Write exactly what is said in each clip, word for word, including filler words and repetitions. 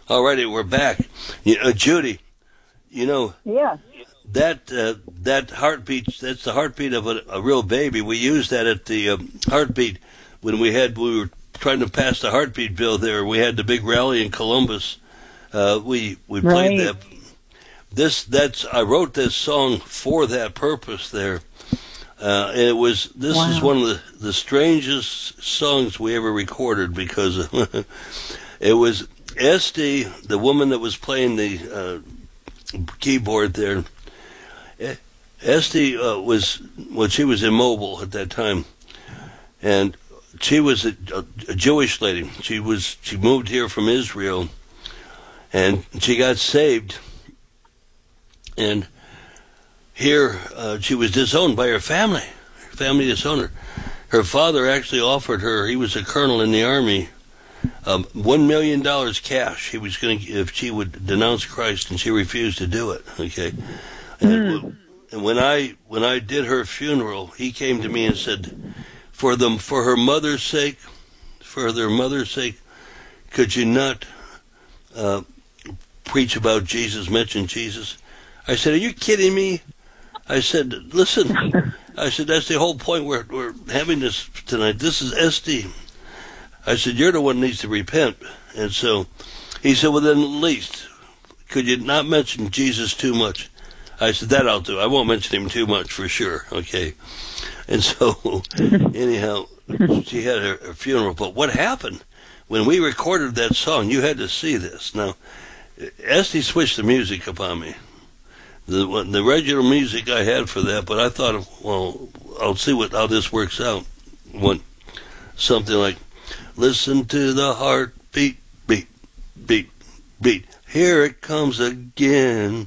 All righty, we're back. You know, Judy, you know, yeah. that uh, that heartbeat, that's the heartbeat of a, a real baby. We used that at the um, heartbeat when we had, we were trying to pass the heartbeat bill there. We had the big rally in Columbus. Uh, we we played right. that. This, that's, I wrote this song for that purpose there. Uh, and it was, this wow. is one of the, the strangest songs we ever recorded because it was Esty, the woman that was playing the uh, keyboard there. Esty uh, was, well, she was immobile at that time, and she was a, a, a Jewish lady. She was, she moved here from Israel, and she got saved, and here uh, she was disowned by her family. Her family disowned her. Her father actually offered her, he was a colonel in the army, um, one million dollars cash. He was going to, if she would denounce Christ, and she refused to do it. Okay, and, mm. and when I when I did her funeral, he came to me and said, "For them, for her mother's sake, for their mother's sake, could you not uh, preach about Jesus, mention Jesus?" I said, "Are you kidding me?" I said, "Listen," I said, "that's the whole point. We're we're having this tonight. This is S D." I said, "You're the one who needs to repent." And so he said, "Well, then at least, could you not mention Jesus too much?" I said, "That I'll do. I won't mention him too much for sure." Okay. And so, anyhow, she had her, her funeral. But what happened when we recorded that song? You had to see this. Now, Esty switched the music upon me. The the regular music I had for that, but I thought, well, I'll see what how this works out. What something like, listen to the heart beat, beat, beat, beat. Here it comes again.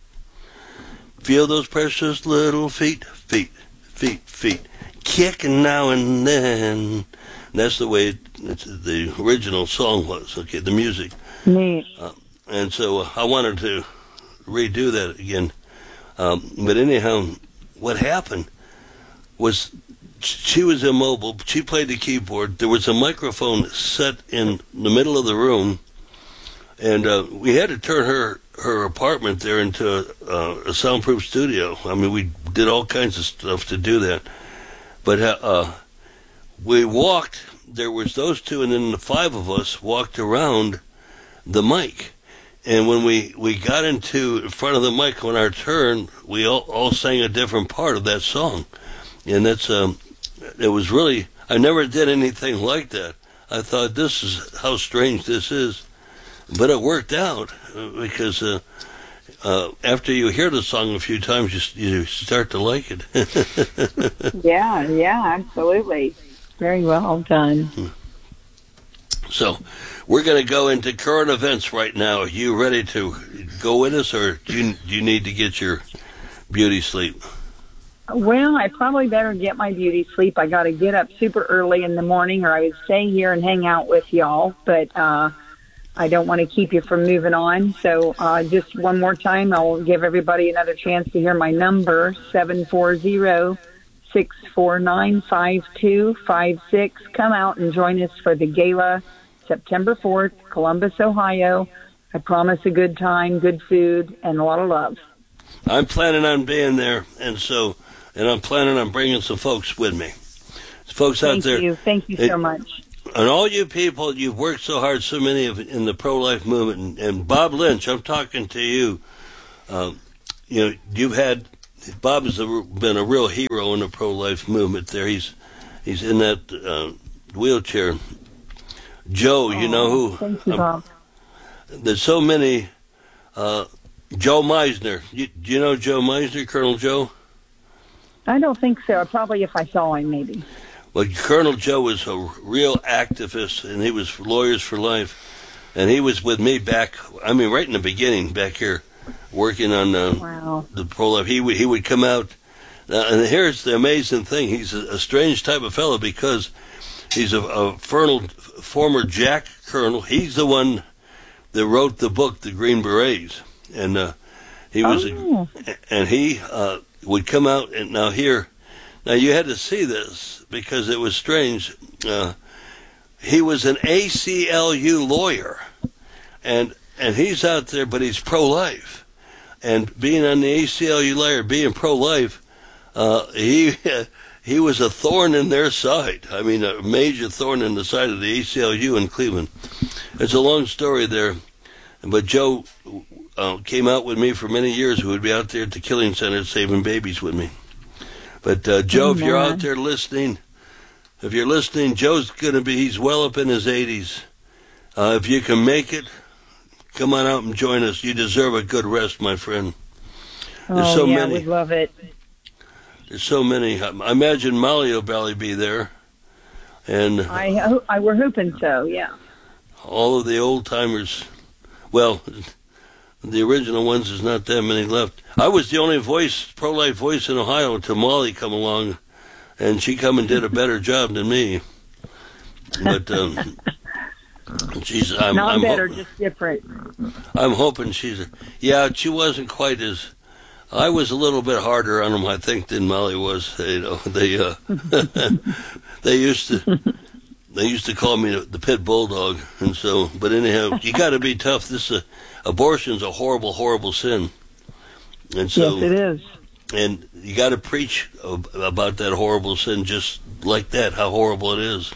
Feel those precious little feet, feet, feet, feet, kicking now and then. That's the way it, it's, the original song was. Okay, the music. Neat. Uh, and so uh, I wanted to redo that again. Um, but anyhow, what happened was she was immobile. She played the keyboard. There was a microphone set in the middle of the room, and uh, we had to turn her, her apartment there into a, uh, a soundproof studio. I mean, we did all kinds of stuff to do that. But uh, we walked, there was those two, and then the five of us walked around the mic. And when we, we got into in front of the mic on our turn, we all, all sang a different part of that song. And that's, um, it was really, I never did anything like that. I thought, this is how strange this is. But it worked out, because uh, uh, after you hear the song a few times, you, you start to like it. yeah, yeah, absolutely. Very well done. So, we're going to go into current events right now. Are you ready to go with us, or do you, do you need to get your beauty sleep? Well, I probably better get my beauty sleep. I got to get up super early in the morning, or I would stay here and hang out with y'all. But uh, I don't want to keep you from moving on. So uh, just one more time, I'll give everybody another chance to hear my number, seven four zero, six four nine, five two five six. Come out and join us for the gala September fourth, Columbus, Ohio. I promise a good time, good food, and a lot of love. I'm planning on being there, and so, and I'm planning on bringing some folks with me. Folks Thank out there. Thank you. Thank you it, so much. And all you people, you've worked so hard, so many of in the pro-life movement, and, and Bob Lynch, I'm talking to you. Um, you know, you've had, Bob has been a real hero in the pro-life movement there. He's, he's in that uh, wheelchair. Joe, you oh, know who? Thank you, Bob. Um, there's so many. Uh, Joe Meisner. You, do you know Joe Meisner, Colonel Joe? I don't think so. Probably if I saw him, maybe. Well, Colonel Joe was a real activist, and he was Lawyers for Life. And he was with me back, I mean, right in the beginning, back here, working on uh, wow. the pro-life. He would, he would come out. Uh, and here's the amazing thing. He's a, a strange type of fellow, because he's a, a fernal, former Jack Colonel. He's the one that wrote the book, The Green Berets. And uh, he was, oh. a, and he uh, would come out, and now here, now you had to see this, because it was strange. Uh, he was an A C L U lawyer, and and he's out there, but he's pro-life. And being on the A C L U layer, being pro-life, uh, he he was a thorn in their side. I mean, a major thorn in the side of the A C L U in Cleveland. It's a long story there, but Joe uh, came out with me for many years, who would be out there at the killing center saving babies with me. But uh, Joe, if you're out there listening, if you're listening, Joe's going to be, he's well up in his eighties. Uh, if you can make it, come on out and join us. You deserve a good rest, my friend. There's oh, so yeah, many. we'd love it. There's so many. I imagine Molly will probably be there. And I, ho- I we're hoping so, yeah. all of the old-timers, well, the original ones, there's not that many left. I was the only voice, pro-life voice in Ohio until Molly come along, and she come and did a better job than me. But um, she's, I'm, Not I'm better, ho- just different. I'm hoping she's, yeah, she wasn't quite as, I was a little bit harder on them, I think, than Molly was. You know, they, uh, they used to, they used to call me the, the pit bulldog, and so, but anyhow, you got to be tough. This, uh, abortion's a horrible, horrible sin. And so, yes, it is. And you got to preach about that horrible sin just like that, how horrible it is.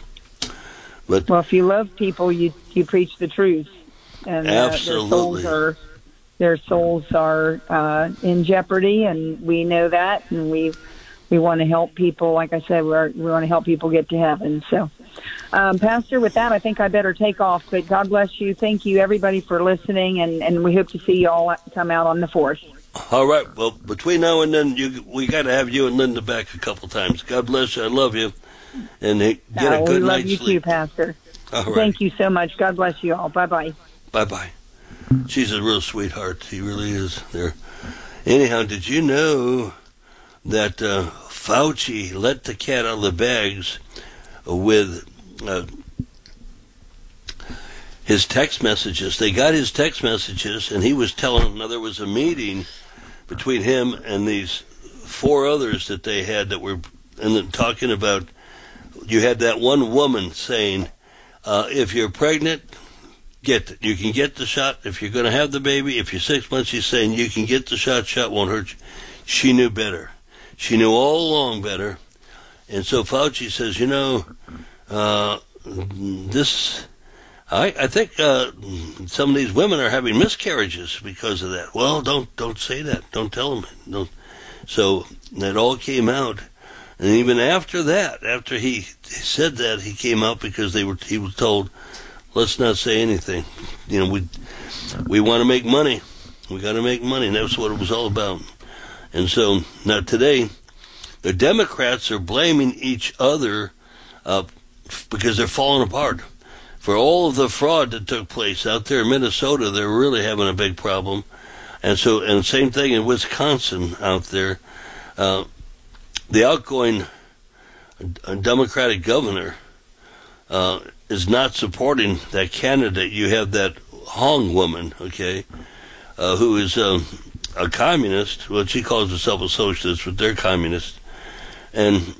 But well, if you love people, you you preach the truth, and uh, absolutely, their souls are their souls are uh, in jeopardy, and we know that, and we we want to help people. Like I said, we're, we want to help people get to heaven. So, um, Pastor, with that, I think I better take off. But God bless you. Thank you, everybody, for listening, and, and we hope to see you all come out on the fourth. All right. Well, between now and then, you, we got to have you and Linda back a couple times. God bless you. I love you. And hey, get oh, a good we love night's you sleep. too, Pastor. All right. Thank you so much. God bless you all. Bye-bye. Bye-bye. She's a real sweetheart. He really is. There. Anyhow, did you know that uh, Fauci let the cat out of the bags with uh, his text messages? They got his text messages, and he was telling them, now there was a meeting between him and these four others that they had that were and then talking about, you had that one woman saying, uh, if you're pregnant, get it. You can get the shot. If you're going to have the baby, if you're six months, she's saying you can get the shot. Shot won't hurt you. She knew better. She knew all along better. And so Fauci says, you know, uh, this, I, I think uh, some of these women are having miscarriages because of that. Well, don't don't say that. Don't tell them. Don't. So that all came out. And even after that, after he said that, he came out because they were. He was told, "Let's not say anything. You know, we we want to make money. We got to make money, and that's what it was all about." And so now today, the Democrats are blaming each other uh, because they're falling apart for all of the fraud that took place out there in Minnesota. They're really having a big problem, and so and same thing in Wisconsin out there. Uh, The outgoing Democratic governor uh, is not supporting that candidate. You have that Hong woman, okay, uh, who is um, a communist. Well, she calls herself a socialist, but they're communist. And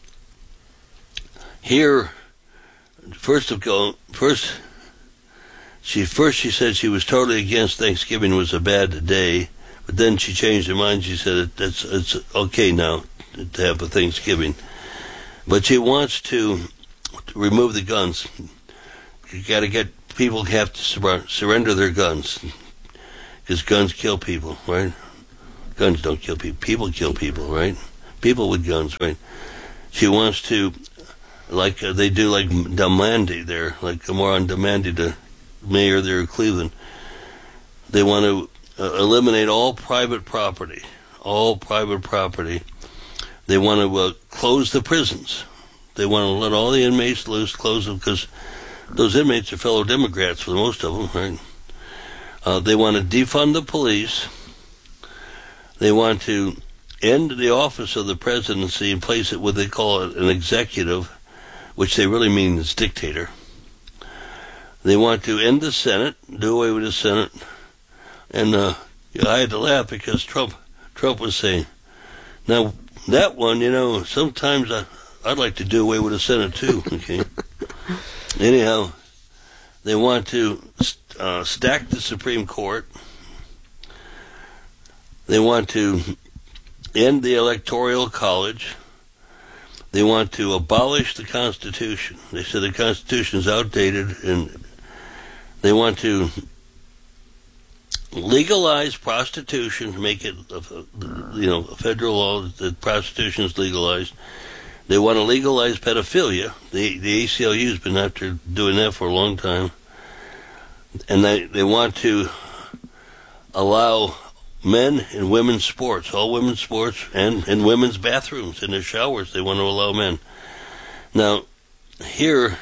here, first of all, first she first she said she was totally against Thanksgiving, was a bad day, but then she changed her mind. She said it, it's it's okay now to have a Thanksgiving, but she wants to, to remove the guns. You got to get people have to sur- surrender their guns, because guns kill people, right? Guns don't kill people. People kill people, right? People with guns, right? She wants to, like uh, they do, like Demandi there, like Moran Demandi, the mayor there of Cleveland. They want to uh, eliminate all private property, all private property. They want to uh, close the prisons. They want to let all the inmates loose, close them, because those inmates are fellow Democrats for most of them, right? Uh, they want to defund the police. They want to end the office of the presidency and place it what they call an executive, which they really mean is dictator. They want to end the Senate, do away with the Senate. And uh, I had to laugh because Trump, Trump was saying, now, that one, you know, sometimes I, I'd like to do away with the Senate too, okay? Anyhow, they want to uh, stack the Supreme Court. They want to end the Electoral College. They want to abolish the Constitution. They say the Constitution is outdated, and they want to legalize prostitution, make it, you know, a federal law that prostitution is legalized. They want to legalize pedophilia. The the A C L U has been after doing that for a long time. And they, they want to allow men in women's sports, all women's sports, and in women's bathrooms, in their showers, they want to allow men. Now, here,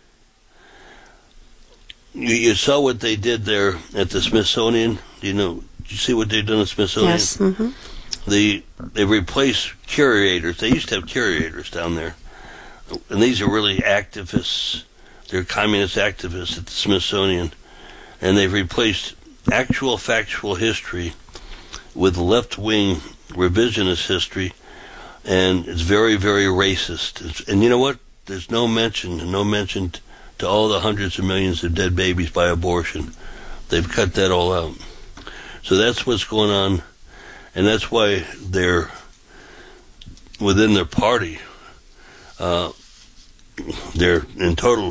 you, you saw what they did there at the Smithsonian. Do you know, did you see what they've done at Smithsonian? Yes. Mm-hmm. The, they replaced curators. They used to have curators down there. And these are really activists. They're communist activists at the Smithsonian. And they've replaced actual factual history with left-wing revisionist history. And it's very, very racist. It's, and you know what? There's no mention, no mention to all the hundreds of millions of dead babies by abortion. They've cut that all out. So that's what's going on. And that's why they're, within their party, uh, they're in total,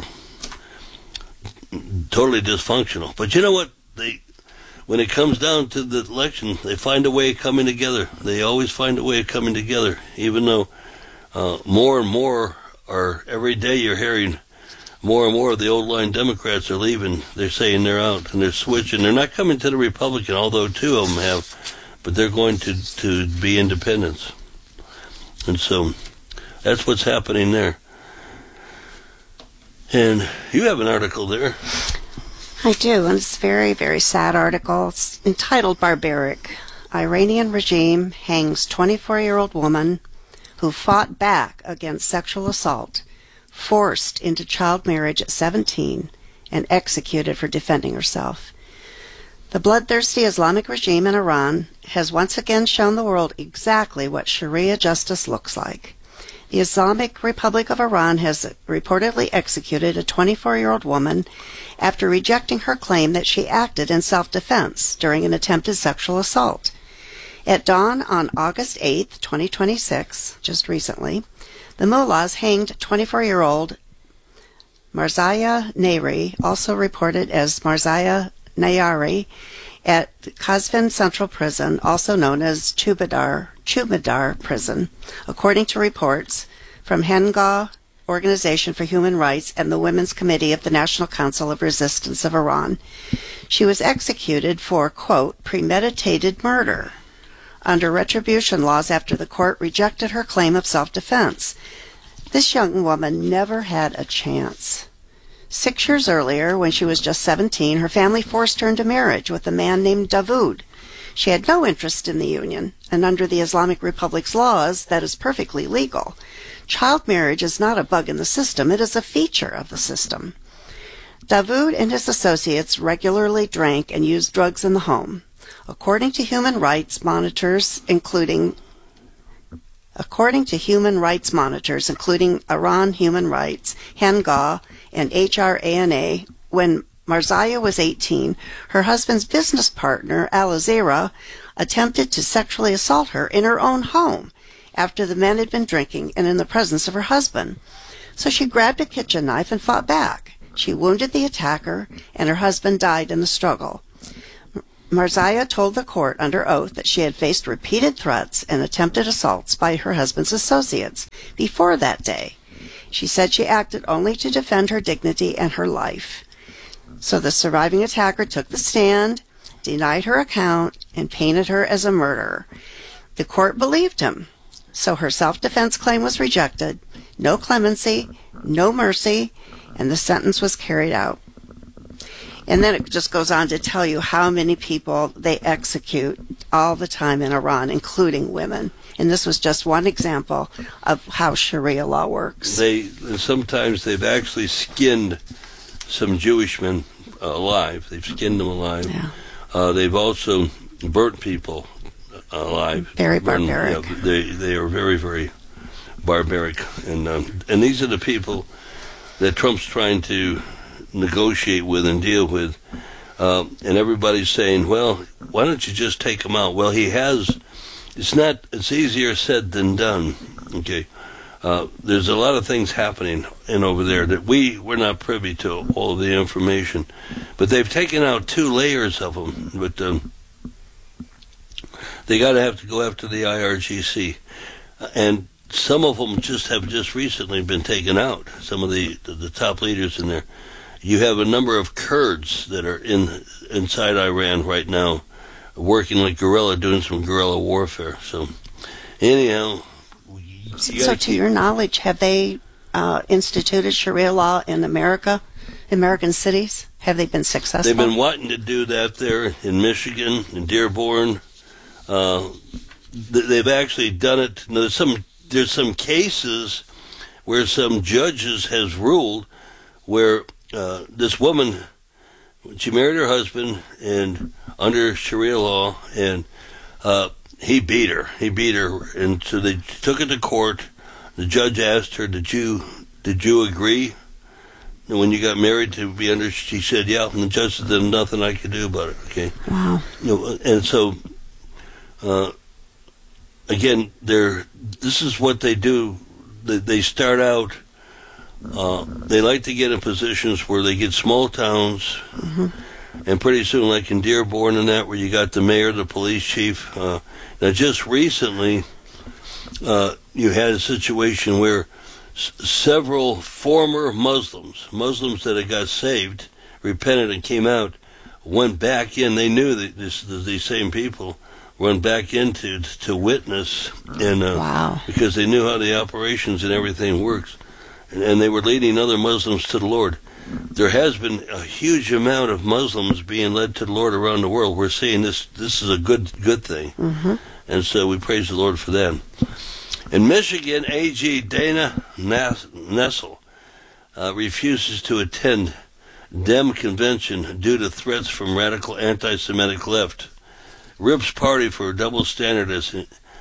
totally dysfunctional. But you know what? They, when it comes down to the election, they find a way of coming together. They always find a way of coming together, even though uh, more and more are, every day you're hearing more and more of the old line Democrats are leaving. They're saying they're out, and they're switching. They're not coming to the Republican, although two of them have. But they're going to, to be independents. And so that's what's happening there. And you have an article there. I do, and it's a very, very sad article. It's entitled Barbaric. Iranian regime hangs twenty-four-year-old woman who fought back against sexual assault, forced into child marriage at seventeen, and executed for defending herself. The bloodthirsty Islamic regime in Iran has once again shown the world exactly what Sharia justice looks like. The Islamic Republic of Iran has reportedly executed a twenty-four-year-old woman after rejecting her claim that she acted in self-defense during an attempted sexual assault. At dawn on August eighth, twenty twenty-six, just recently, the mullahs hanged twenty-four-year-old Marzaya Nayri, also reported as Marzaya Nayari, at Qazvin Central Prison, also known as Chubadar, Chubadar Prison, according to reports from Henga Organization for Human Rights and the Women's Committee of the National Council of Resistance of Iran. She was executed for, quote, premeditated murder under retribution laws after the court rejected her claim of self-defense. This young woman never had a chance. Six years earlier, when she was just seventeen, her family forced her into marriage with a man named Davoud. She had no interest in the union, and under the Islamic Republic's laws, that is perfectly legal. Child marriage is not a bug in the system, it is a feature of the system. Davoud and his associates regularly drank and used drugs in the home. According to human rights monitors, including According to human rights monitors, including Iran Human Rights, Henga, and H R A N A, when Marzaya was eighteen, her husband's business partner, Alizera, attempted to sexually assault her in her own home after the men had been drinking and in the presence of her husband. So she grabbed a kitchen knife and fought back. She wounded the attacker, and her husband died in the struggle. Marzaya told the court under oath that she had faced repeated threats and attempted assaults by her husband's associates before that day. She said she acted only to defend her dignity and her life. So the surviving attacker took the stand, denied her account, and painted her as a murderer. The court believed him, so her self-defense claim was rejected, no clemency, no mercy, and the sentence was carried out. And then it just goes on to tell you how many people they execute all the time in Iran, including women. And this was just one example of how Sharia law works. They sometimes they've actually skinned some Jewish men alive. They've skinned them alive. Yeah. Uh, they've also burnt people alive. Very barbaric. Burnt, yeah, they they are very very barbaric, and um, and these are the people that Trump's trying to negotiate with and deal with. Uh, and everybody's saying, well, why don't you just take him out? Well, he has, it's not, it's easier said than done, okay? Uh, there's a lot of things happening in over there that we, we're not privy to all of the information. But they've taken out two layers of them, but um, they got to have to go after the I R G C. And some of them just have just recently been taken out, some of the, the, the top leaders in there. You have a number of Kurds that are in inside Iran right now, working like guerrilla, doing some guerrilla warfare. So, anyhow, you So, to keep, your knowledge, have they uh, instituted Sharia law in America, American cities? Have they been successful? they've been wanting to do that there in Michigan, in Dearborn. Uh, th- they've actually done it. Now, there's some there's some cases where some judges has ruled where uh, this woman, she married her husband and under Sharia law, and uh, he beat her. He beat her, and so they took it to court. The judge asked her, "Did you did you agree and when you got married to be under?" She said, "Yeah." And the judge said, "There's nothing I could do about it." Okay. Wow. You know, and so, uh, again, they're this is what they do. They, they start out. Uh, they like to get in positions where they get small towns. Mm-hmm. And pretty soon, like in Dearborn and that, where you got the mayor, the police chief. Uh, now, just recently, uh, you had a situation where s- several former Muslims, Muslims that had got saved, repented and came out, went back in. They knew that this, these same people went back into to witness, and uh, Wow. because they knew how the operations and everything works, and, and they were leading other Muslims to the Lord. There has been a huge amount of Muslims being led to the Lord around the world. We're seeing this. This is a good good thing, Mm-hmm. and so we praise the Lord for them. In Michigan, A G Dana Nessel uh, refuses to attend Dem convention due to threats from radical anti-Semitic left. Rip's party for a double standard, as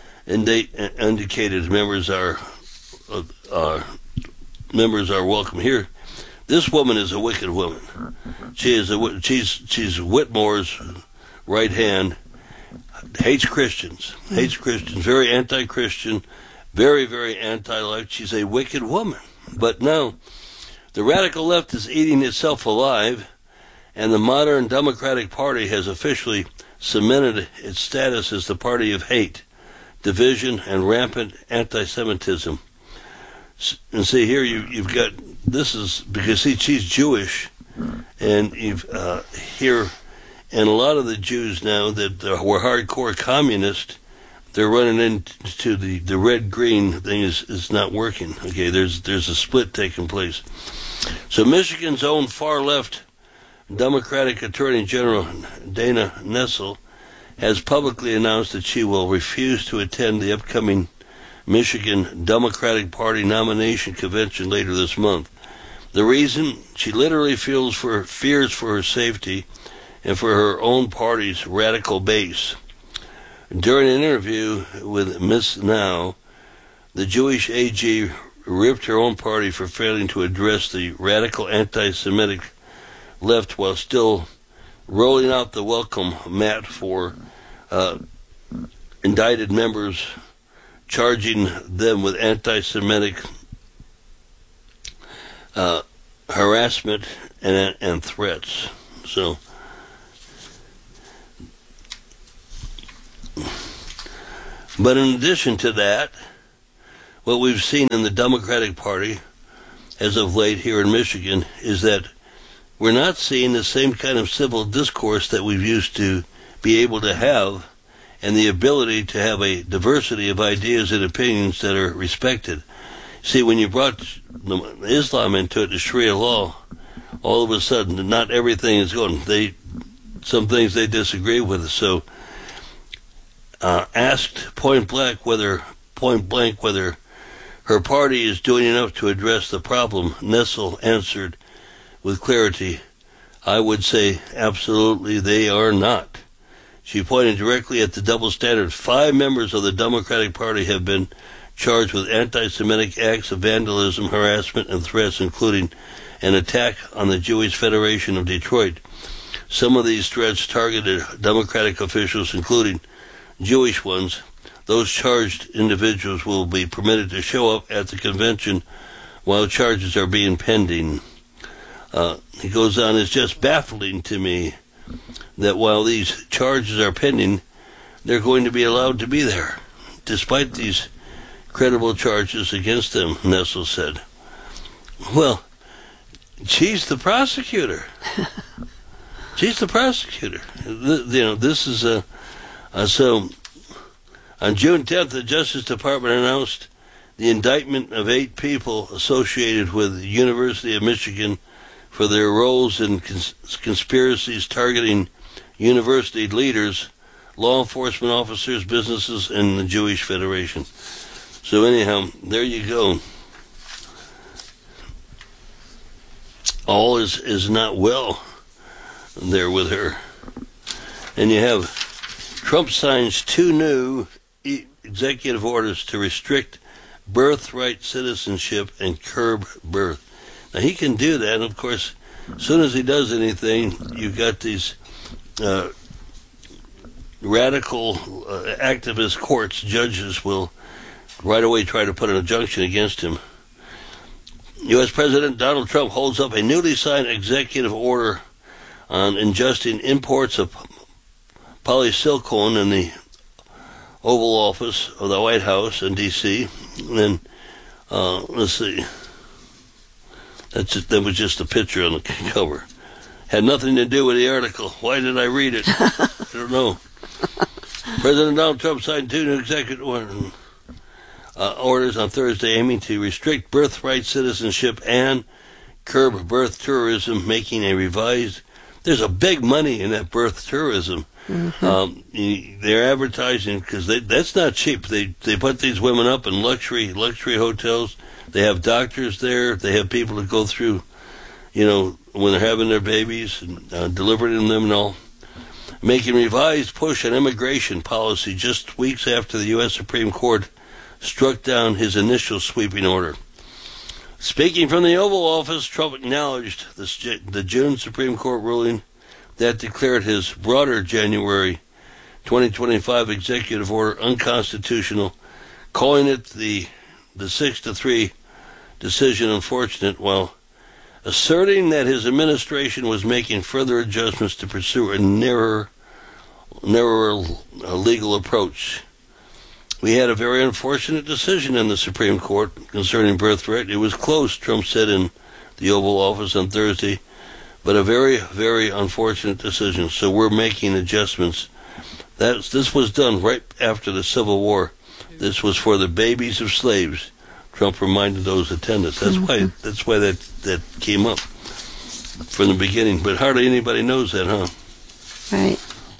indicated, members are uh, uh, members are welcome here. This woman is a wicked woman. She is a she's she's Whitmore's right hand. Hates Christians. Hates Christians. Very anti-Christian. Very very anti-life. She's a wicked woman. But now, the radical left is eating itself alive, and the modern Democratic Party has officially cemented its status as the party of hate, division, and rampant anti-Semitism. And see here, you you've got. This is because see, she's Jewish, and you've uh, here, and a lot of the Jews now that uh, were hardcore communist, they're running into the, the red-green thing is, is not working. Okay, there's there's a split taking place. So Michigan's own far-left Democratic Attorney General Dana Nessel has publicly announced that she will refuse to attend the upcoming Michigan Democratic Party nomination convention later this month. The reason? She literally feels for fears for her safety and for her own party's radical base. During an interview with Miss Now, the Jewish A G ripped her own party for failing to address the radical anti-Semitic left while still rolling out the welcome mat for uh, indicted members, charging them with anti-Semitic uh, harassment and, and threats. So, but in addition to that, what we've seen in the Democratic Party as of late here in Michigan is that we're not seeing the same kind of civil discourse that we've used to be able to have, and the ability to have a diversity of ideas and opinions that are respected. See, when you brought Islam into it, the Sharia law, all of a sudden, not everything is going. They, some things they disagree with. So, uh, asked point blank whether point blank whether her party is doing enough to address the problem, Nessel answered with clarity, "I would say absolutely they are not." She pointed directly at the double standard. Five members of the Democratic Party have been charged with anti-Semitic acts of vandalism, harassment, and threats, including an attack on the Jewish Federation of Detroit. Some of these threats targeted Democratic officials, including Jewish ones. Those charged individuals will be permitted to show up at the convention while charges are being pending. Uh, he goes on, it's just baffling to me that while these charges are pending, they're going to be allowed to be there, despite these credible charges against them, Nessel said. Well, she's the prosecutor. She's the prosecutor. You know, this is a... Uh, so, on June tenth, the Justice Department announced the indictment of eight people associated with the University of Michigan for their roles in cons- conspiracies targeting university leaders, law enforcement officers, businesses, and the Jewish Federation. So anyhow, there you go. All is, is not well there with her. And you have Trump signs two new e- executive orders to restrict birthright citizenship and curb birth. Now, he can do that, and of course, as soon as he does anything, you've got these uh, radical uh, activist courts, judges will right away try to put an injunction against him. U S President Donald Trump holds up a newly signed executive order on adjusting imports of polysilicon in the Oval Office of the White House in D C And then, uh, let's see, that's just, that was just a picture on the cover. Had nothing to do with the article. Why did I read it? I don't know. President Donald Trump signed two new executive orders. Uh, orders on Thursday aiming to restrict birthright citizenship and curb birth tourism, making a revised... There's a big money in that birth tourism. Mm-hmm. Um, they're advertising, because they, that's not cheap. They they put these women up in luxury luxury hotels. They have doctors there. They have people to go through, you know, when they're having their babies and uh, delivering them and all. Making revised push on immigration policy just weeks after the U S Supreme Court struck down his initial sweeping order. Speaking from the Oval Office, Trump acknowledged the, the June Supreme Court ruling that declared his broader January twenty twenty-five executive order unconstitutional, calling it the the six to three decision unfortunate, while asserting that his administration was making further adjustments to pursue a narrower, narrower uh, legal approach. We had a very unfortunate decision in the Supreme Court concerning birthright. It was close, Trump said in the Oval Office on Thursday, but a very, very unfortunate decision. So we're making adjustments. That's, this was done right after the Civil War. This was for the babies of slaves. Trump reminded those attendants. That's why. That's why that that came up from the beginning. But hardly anybody knows that, huh? Right.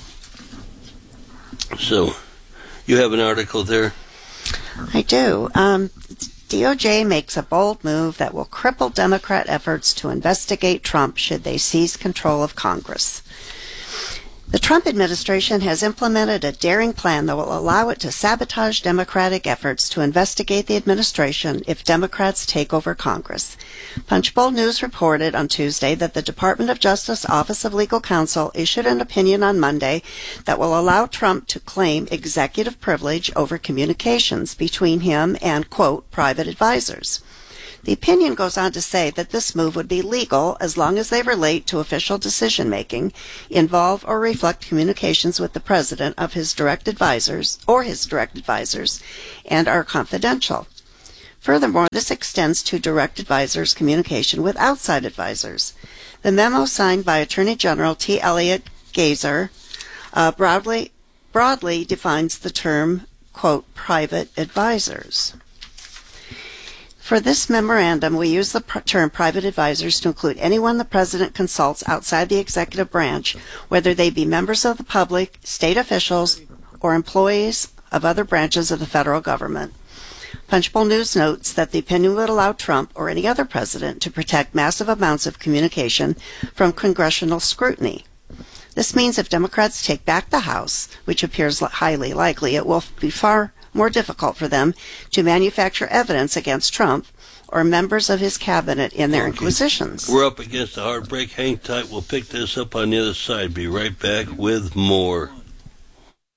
So, you have an article there? I do. Um, D O J makes a bold move that will cripple Democrat efforts to investigate Trump should they seize control of Congress. The Trump administration has implemented a daring plan that will allow it to sabotage Democratic efforts to investigate the administration if Democrats take over Congress. Punchbowl News reported on Tuesday that the Department of Justice Office of Legal Counsel issued an opinion on Monday that will allow Trump to claim executive privilege over communications between him and, quote, private advisors. The opinion goes on to say that this move would be legal as long as they relate to official decision-making, involve or reflect communications with the president of his direct advisors or his direct advisors, and are confidential. Furthermore, this extends to direct advisors' communication with outside advisors. The memo signed by Attorney General T. Elliott Gazer uh, broadly, broadly defines the term, quote, private advisors. For this memorandum, we use the pr- term private advisors to include anyone the president consults outside the executive branch, whether they be members of the public, state officials, or employees of other branches of the federal government. Punchbowl News notes that the opinion would allow Trump or any other president to protect massive amounts of communication from congressional scrutiny. This means if Democrats take back the House, which appears highly likely, it will be far more difficult for them to manufacture evidence against Trump or members of his cabinet in their Okay. inquisitions. We're up against a hard break. Hang tight. We'll pick this up on the other side. Be right back with more.